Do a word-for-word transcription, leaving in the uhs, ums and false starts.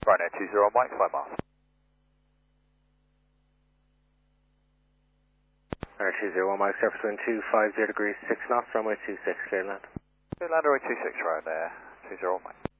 Ryanair two zero Mike, five miles. Ryanair two zero one Mike, surface wind two five zero degrees, six knots, runway two six, clear land. Clear land, runway two six, Ryanair two zero Mike.